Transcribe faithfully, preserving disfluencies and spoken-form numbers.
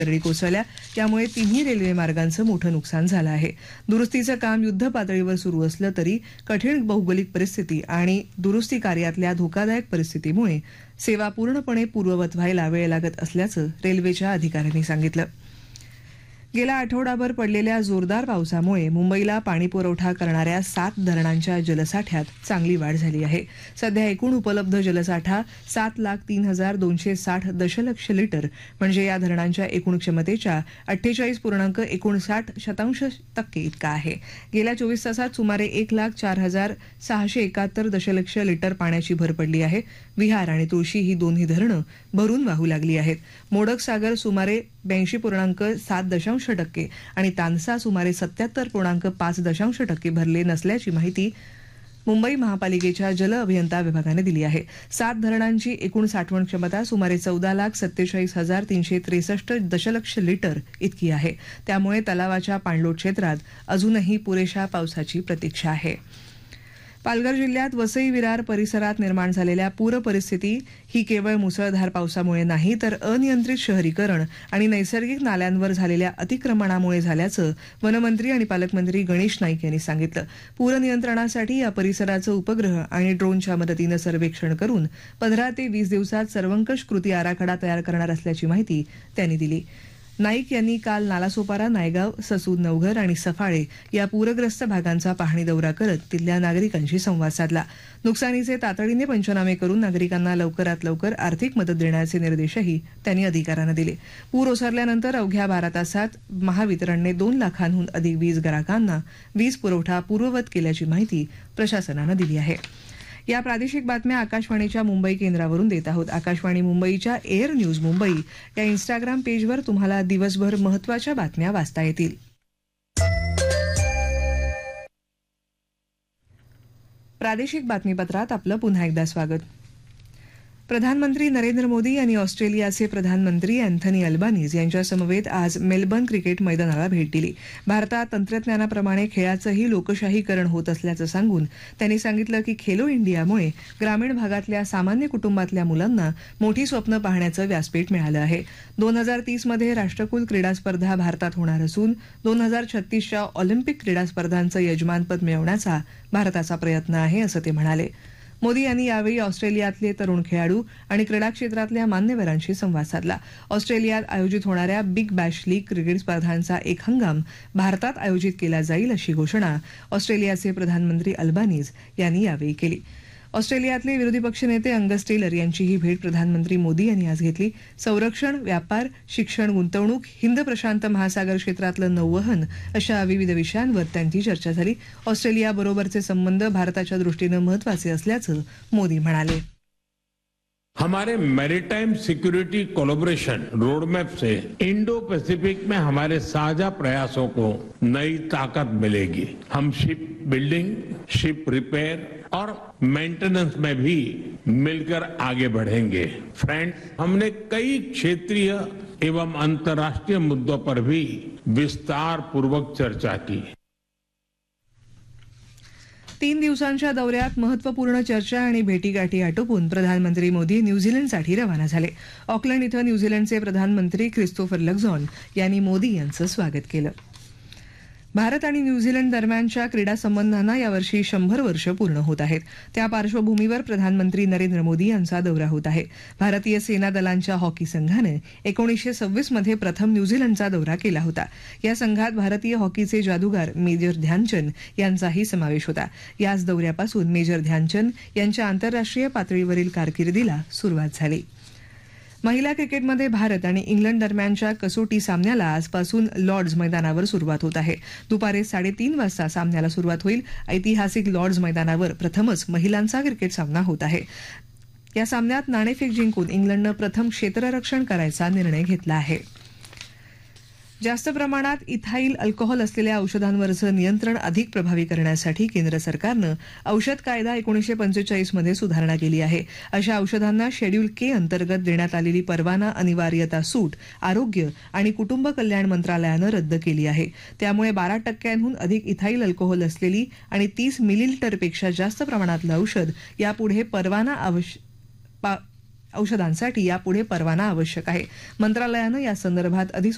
दरडी कोसळल्या, त्यामुळे तिन्ही रेल्वे मार्गांचं मोठं नुकसान झालं आहे. दुरुस्तीचं काम युद्ध पातळीवर सुरू असलं तरी कठीण भौगोलिक परिस्थिती आणि दुरुस्ती कार्यातल्या धोकादायक परिस्थितीमुळे सेवा पूर्णपणे पूर्ववत व्हायला वेळ लागत असल्याचं रेल्वेच्या अधिकाऱ्यांनी सांगितलं. गेल्या आठवडाभर पडलेल्या जोरदार पावसामुळे मुंबईला पाणीपुरवठा करणाऱ्या सात धरणांच्या जलसाठ्यात चांगली वाढ झाली आहे. सध्या एकूण उपलब्ध जलसाठा सात लाख तीन हजार दोनशे साठ दशलक्ष लिटर म्हणजे या धरणांच्या एकूण क्षमतेच्या अठ्ठेचाळीस पूर्णांक एकोणसाठ शतांश टक्के इतका आहे. गेल्या चोवीस तासात सुमारे एक लाख चार हजार सहाशे एकाहत्तर दशलक्ष लिटर पाण्याची भर पडली आहे. विहार आणि तुळशी ही दोन्ही धरणं भरून वाहू लागली आहेत. मोडक सागर सुमारे ब्याऐंशी पूर्णांक सात दशांश टक्के आणि तानसा सुमारे सत्याहत्तर पूर्णांक पाच दशांश टक्के भरले नसल्याची माहिती मुंबई महापालिकेच्या जल अभियंता विभागाने दिली आहे. सात धरणांची एकूण साठवण क्षमता सुमारे चौदा लाख सत्तेचाळीस हजार तीनशे त्रेसष्ट दशलक्ष लिटर इतकी आहे. त्यामुळे तलावाच्या पाणलोट क्षेत्रात अजूनही पुरेशा पावसाची प्रतीक्षा आहे. पालघर जिल्ह्यात वसई विरार परिसरात निर्माण झालेल्या पूर परिस्थिती ही केवळ मुसळधार पावसामुळे नाही तर अनियंत्रित शहरीकरण आणि नैसर्गिक नाल्यांवर झालेल्या अतिक्रमणामुळे झाल्याचं वनमंत्री आणि पालकमंत्री गणेश नाईक यांनी सांगितलं. पूर नियंत्रणासाठी या परिसराचं उपग्रह आणि ड्रोनच्या मदतीनं सर्वेक्षण करून पंधरा ते वीस दिवसात सर्वंकष कृती आराखडा तयार करणार असल्याची माहिती त्यांनी दिली. नाईक यांनी काल नालासोपारा, नायगाव, ससूद, नवघर आणि सफाळे या पूरग्रस्त भागांचा पाहणी दौरा करत तिथल्या नागरिकांशी संवाद साधला. नुकसानीचे तातडीने पंचनामे करून नागरिकांना लवकरात लवकर आर्थिक मदत देण्याचे निर्देशही त्यांनी अधिकाऱ्यांना दिले. पूर ओसरल्यानंतर अवघ्या बारा तासात महावितरणने दोन लाखांहून अधिक वीज ग्राहकांना वीज पुरवठा पूर्ववत केल्याची माहिती प्रशासनानं दिली आहे. या प्रादेशिक बातम्या आकाशवाणीच्या मुंबई केंद्रावरून देत आहोत. आकाशवाणी मुंबईच्या एअर न्यूज मुंबई या इन्स्टाग्राम पेजवर तुम्हाला दिवसभर महत्त्वाच्या बातम्या वाचता येतील. प्रादेशिक बातमीपत्रात आपलं पुन्हा एकदा स्वागत. प्रधानमंत्री नरेंद्र मोदी यांनी ऑस्ट्रेलियाचे प्रधानमंत्री अँथनी अल्बानीज यांच्यासमवेत आज मेलबर्न क्रिकेट मैदानाला भेट दिली. भारतात तंत्रज्ञानाप्रमाणे खेळाचंही लोकशाहीकरण होत असल्याचं सांगून त्यांनी सांगितलं की खेलो इंडियामुळे ग्रामीण भागातल्या सामान्य कुटुंबातल्या मुलांना मोठी स्वप्न पाहण्याचं व्यासपीठ मिळालं आहे. दोन हजार तीस मध्ये राष्ट्रकुल क्रीडा स्पर्धा भारतात होणार असून दोन हजार छत्तीसच्या ऑलिम्पिक क्रीडा स्पर्धांचं यजमानपद मिळवण्याचा भारताचा प्रयत्न आहे असं ते म्हणाले. मोदी यांनी यावेळी ऑस्ट्रेलियातले तरुण खेळाडू आणि क्रीडा क्षेत्रातल्या मान्यवरांशी संवाद साधला. ऑस्ट्रेलियात आयोजित होणाऱ्या बिग बॅश लीग क्रिकेट स्पर्धांचा एक हंगाम भारतात आयोजित केला जाईल अशी घोषणा ऑस्ट्रेलियाचे प्रधानमंत्री अल्बानीज यांनी यावेळी केली. ऑस्ट्रेलियातले विरोधी पक्षनेते अंगस टेलर यांचीही भेट प्रधानमंत्री मोदी यांनी आज घेतली. संरक्षण, व्यापार, शिक्षण, गुंतवणूक, हिंद प्रशांत महासागर क्षेत्रातलं नौवहन अशा विविध विषयांवर त्यांची चर्चा झाली. ऑस्ट्रेलियाबरोबरचे संबंध भारताच्या दृष्टीनं महत्वाचे असल्याचं मोदी म्हणाले. हमारे मैरीटाइम सिक्योरिटी कोलैबोरेशन रोडमैप से इंडो पैसिफिक में हमारे साझा प्रयासों को नई ताकत मिलेगी. हम शिप बिल्डिंग, शिप रिपेयर और मेंटेनेंस में भी मिलकर आगे बढ़ेंगे. फ्रेंड्स, हमने कई क्षेत्रीय एवं अंतर्राष्ट्रीय मुद्दों पर भी विस्तार पूर्वक चर्चा की. तीन दिवसांच्या दौऱ्यात महत्वपूर्ण चर्चा आणि भेटीगाठी आटोपून प्रधानमंत्री मोदी न्यूझीलंडसाठी रवाना झाले. ऑकलंड इथं न्यूझीलंडचे प्रधानमंत्री ख्रिस्तोफर लक्झॉन यांनी मोदी यांचं स्वागत केलं. भारत आणि न्यूझीलंड दरम्यानच्या क्रीडा संबंधांना यावर्षी शंभर वर्ष पूर्ण होत आहेत. त्या पार्श्वभूमीवर प्रधानमंत्री नरेंद्र मोदी यांचा दौरा होत आहे. भारतीय सेना दलांच्या हॉकी संघानं एकोणीसशे सव्वीस मध्ये प्रथम न्यूझीलंडचा दौरा केला होता. या संघात भारतीय हॉकीचे जादूगार मेजर ध्यानचंद यांचाही समावेश होता. याच दौऱ्यापासून मेजर ध्यानचंद यांच्या आंतरराष्ट्रीय पातळीवरील कारकिर्दीला सुरुवात झाली. महिला क्रिकेटमध्ये भारत आणि इंग्लंड दरम्यानच्या कसोटी सामन्याला आजपासून लॉर्ड्स मैदानावर सुरुवात होत आहे. दुपारी साडेतीन वाजता सामन्याला सुरुवात होईल. ऐतिहासिक लॉर्ड्स मैदानावर प्रथमच महिलांचा क्रिकेट सामना होत आहे. या सामन्यात नाणेफेक जिंकून इंग्लंडनं प्रथम क्षेत्ररक्षण करायचा निर्णय घेतला आहे. जास्त प्रमाणात इथाईल अल्कोहोल असलेल्या औषधांवरचं नियंत्रण अधिक प्रभावी करण्यासाठी केंद्र सरकारनं औषध कायदा एकोणीसशे पंचेचाळीस मध्ये सुधारणा केली आहे. अशा औषधांना शेड्यूल के अंतर्गत देण्यात आलेली परवाना अनिवार्यता सूट आरोग्य आणि कुटुंब कल्याण मंत्रालयानं रद्द केली आहे. त्यामुळे बारा टक्क्यांहून अधिक इथाईल अल्कोहोल असलेली आणि तीस मिलीलिटरपेक्षा जास्त प्रमाणातलं औषध यापुढे परवाना आवश्यक औषधांसाठी यापुढे परवाना आवश्यक आहे. मंत्रालयानं या संदर्भात अधिसूचना